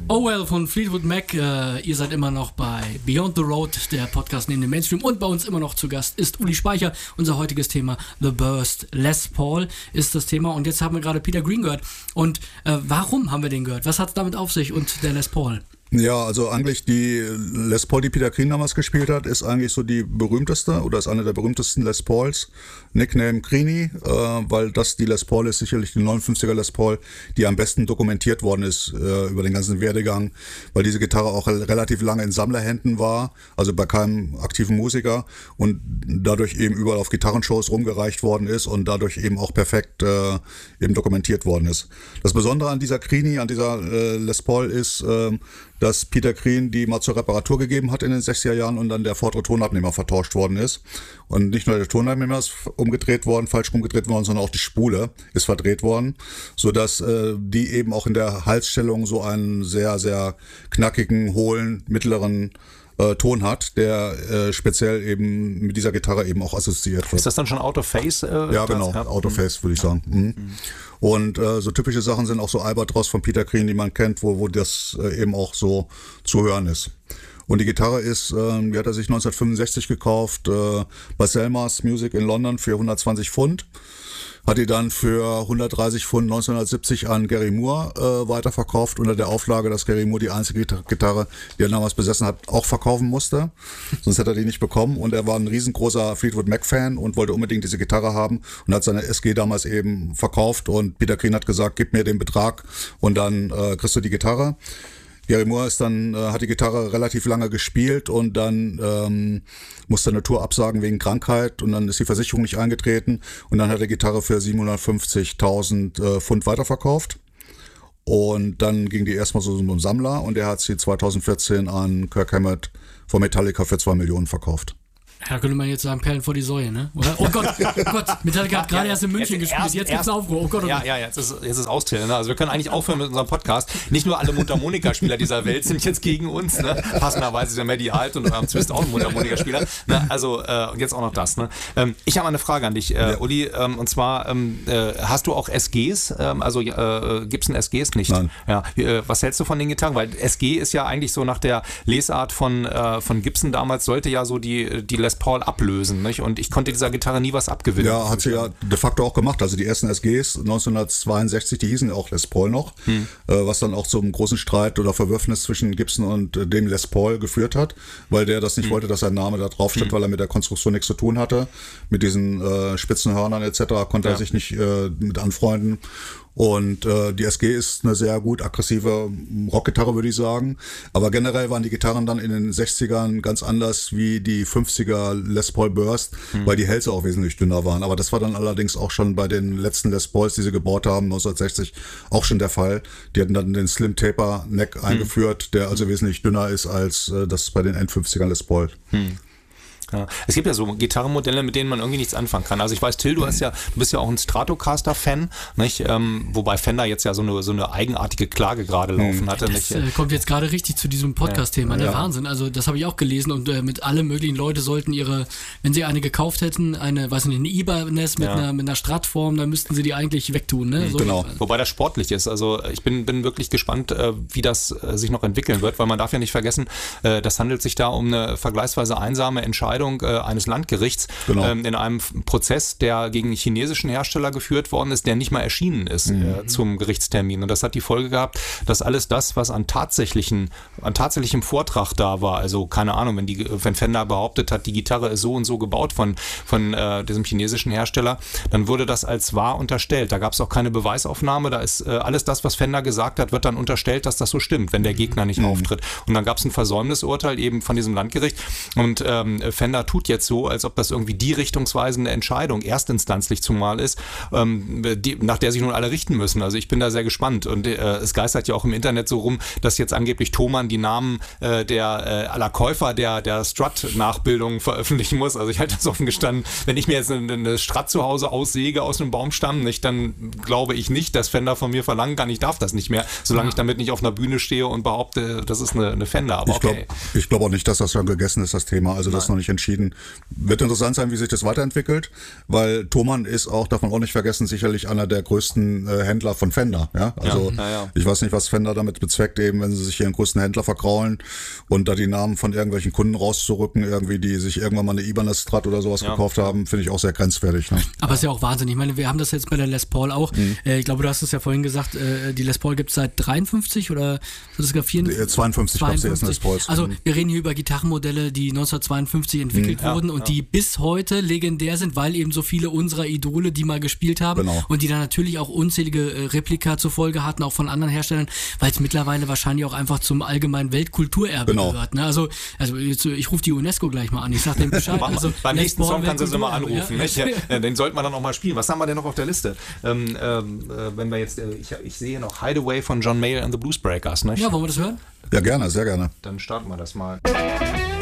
Oh Well von Fleetwood Mac. Ihr seid immer noch bei Beyond the Road, der Podcast neben dem Mainstream. Und bei uns immer noch zu Gast ist Uli Speicher. Unser heutiges Thema, The Burst. Les Paul ist das Thema. Und jetzt haben wir gerade Peter Green gehört. Und warum haben wir den gehört? Was hat es damit auf sich und der Les Paul? Ja, also eigentlich die Les Paul, die Peter Green damals gespielt hat, ist eigentlich so die berühmteste oder ist eine der berühmtesten Les Pauls. Nickname Greenie, weil das die Les Paul ist, sicherlich die 59er Les Paul, die am besten dokumentiert worden ist über den ganzen Werdegang, weil diese Gitarre auch relativ lange in Sammlerhänden war, also bei keinem aktiven Musiker und dadurch eben überall auf Gitarrenshows rumgereicht worden ist und dadurch eben auch perfekt eben dokumentiert worden ist. Das Besondere an dieser Greenie, an dieser Les Paul ist, dass Peter Green die mal zur Reparatur gegeben hat in den 60er Jahren und dann der vordere Tonabnehmer vertauscht worden ist. Und nicht nur der Tonabnehmer ist falsch rumgedreht worden, sondern auch die Spule ist verdreht worden, sodass die eben auch in der Halsstellung so einen sehr, sehr knackigen, hohlen, mittleren Ton hat, der speziell eben mit dieser Gitarre eben auch assoziiert wird. Ist das dann schon Out of Phase? Ja, genau, Out of Phase würde ich sagen. Mhm. Und so typische Sachen sind auch so Albatross von Peter Green, die man kennt, wo das eben auch so zu hören ist. Und die Gitarre ist, die hat er sich 1965 gekauft bei Selmers Music in London für 120 Pfund. Hat die dann für 130 Pfund 1970 an Gary Moore weiterverkauft, unter der Auflage, dass Gary Moore die einzige Gitarre, die er damals besessen hat, auch verkaufen musste. Sonst hätte er die nicht bekommen. Und er war ein riesengroßer Fleetwood Mac-Fan und wollte unbedingt diese Gitarre haben und hat seine SG damals eben verkauft. Und Peter Green hat gesagt, gib mir den Betrag und dann kriegst du die Gitarre. Gary Moore ist dann, hat die Gitarre relativ lange gespielt und dann musste eine Tour absagen wegen Krankheit und dann ist die Versicherung nicht eingetreten und dann hat er die Gitarre für 750.000 Pfund weiterverkauft und dann ging die erstmal so zum Sammler und er hat sie 2014 an Kirk Hammett von Metallica für 2 Millionen verkauft. Da könnte man jetzt sagen, Perlen vor die Säue, ne? Oder? Oh Gott, Metallica hat gerade erst in München gespielt, jetzt gibt's einen Aufruhr. Oh Gott, oh Gott. Ja, jetzt ist Auszählen, ne? Also wir können eigentlich aufhören mit unserem Podcast. Nicht nur alle Mundharmonika-Spieler dieser Welt sind jetzt gegen uns, ne? Passenderweise ist ja Maddie Alt und am Zwist auch ein Mundharmonika-Spieler. Ne? Also, und jetzt auch noch das, ne? Ich habe eine Frage an dich, Uli, und zwar, hast du auch SGs? Gibson SGs nicht? Nein. Ja, was hältst du von den Gitarren? Weil SG ist ja eigentlich so nach der Lesart von Gibson damals, sollte ja so die Les Paul ablösen, nicht? Und ich konnte dieser Gitarre nie was abgewinnen. Ja, hat sie ja de facto auch gemacht. Also die ersten SGs 1962, die hießen auch Les Paul noch, was dann auch zum großen Streit oder Verwürfnis zwischen Gibson und dem Les Paul geführt hat, weil der das nicht wollte, dass sein Name da drauf steht, weil er mit der Konstruktion nichts zu tun hatte. Mit diesen spitzen Hörnern etc. konnte er sich nicht mit anfreunden. Und die SG ist eine sehr gut aggressive Rockgitarre, würde ich sagen. Aber generell waren die Gitarren dann in den 60ern ganz anders wie die 50er Les Paul Burst, weil die Hälse auch wesentlich dünner waren. Aber das war dann allerdings auch schon bei den letzten Les Pauls, die sie gebaut haben, 1960, auch schon der Fall. Die hatten dann den Slim Taper Neck eingeführt, der also wesentlich dünner ist als das bei den End-50er Les Paul. Ja. Es gibt ja so Gitarrenmodelle, mit denen man irgendwie nichts anfangen kann. Also ich weiß, Till, du bist ja auch ein Stratocaster-Fan, nicht? Wobei Fender jetzt ja so eine eigenartige Klage gerade laufen hatte. Das kommt jetzt gerade richtig zu diesem Podcast-Thema. Ja. Wahnsinn. Also das habe ich auch gelesen und mit alle möglichen Leute sollten wenn sie eine gekauft hätten, eine Ibanez mit einer Strat-Form, dann müssten sie die eigentlich wegtun. Ne? So, genau. Wobei das sportlich ist. Also ich bin wirklich gespannt, wie das sich noch entwickeln wird, weil man darf ja nicht vergessen, das handelt sich da um eine vergleichsweise einsame Entscheidung eines Landgerichts in einem Prozess, der gegen einen chinesischen Hersteller geführt worden ist, der nicht mal erschienen ist zum Gerichtstermin. Und das hat die Folge gehabt, dass alles das, was an tatsächlichem Vortrag da war, also keine Ahnung, wenn Fender behauptet hat, die Gitarre ist so und so gebaut von diesem chinesischen Hersteller, dann wurde das als wahr unterstellt. Da gab es auch keine Beweisaufnahme, da ist alles das, was Fender gesagt hat, wird dann unterstellt, dass das so stimmt, wenn der Gegner nicht auftritt. Und dann gab es ein Versäumnisurteil eben von diesem Landgericht und Fender tut jetzt so, als ob das irgendwie die richtungsweisende Entscheidung, erstinstanzlich zumal ist, nach der sich nun alle richten müssen. Also ich bin da sehr gespannt und es geistert ja auch im Internet so rum, dass jetzt angeblich Thomann die Namen aller Käufer der Strut-Nachbildungen veröffentlichen muss. Also ich halte das offen gestanden, wenn ich mir jetzt eine Strut zu Hause aussäge aus einem Baumstamm, dann glaube ich nicht, dass Fender von mir verlangen kann, ich darf das nicht mehr, solange ich damit nicht auf einer Bühne stehe und behaupte, das ist eine Fender. Aber ich glaube auch nicht, dass das schon gegessen ist, das Thema. Also das ist noch nicht entschieden. Wird interessant sein, wie sich das weiterentwickelt, weil Thomann ist auch, darf man auch nicht vergessen, sicherlich einer der größten Händler von Fender. Ja? Also ich weiß nicht, was Fender damit bezweckt, eben wenn sie sich ihren größten Händler verkraulen und da die Namen von irgendwelchen Kunden rauszurücken, irgendwie, die sich irgendwann mal eine Ibanez Strat oder sowas gekauft haben, finde ich auch sehr grenzwertig. Ne? Aber ist ja auch Wahnsinn. Ich meine, wir haben das jetzt bei der Les Paul auch. Ich glaube, du hast es ja vorhin gesagt, die Les Paul gibt es seit 53 oder sind es sogar 52 gab es die ersten Les Pauls. Also wir reden hier über Gitarrenmodelle, die 1952 entwickelt wurden und die bis heute legendär sind, weil eben so viele unserer Idole, die mal gespielt haben und die dann natürlich auch unzählige Replika zur Folge hatten, auch von anderen Herstellern, weil es mittlerweile wahrscheinlich auch einfach zum allgemeinen Weltkulturerbe gehört. Ne? Also ich rufe die UNESCO gleich mal an, ich sag dem Bescheid. Also, beim nächsten Song kannst du sie mal anrufen. Ja? Den sollten wir dann auch mal spielen. Was haben wir denn noch auf der Liste? Wenn wir jetzt, ich sehe noch Hideaway von John Mayall and the Bluesbreakers. Ne? Ja, wollen wir das hören? Ja, gerne, sehr gerne. Dann starten wir das mal.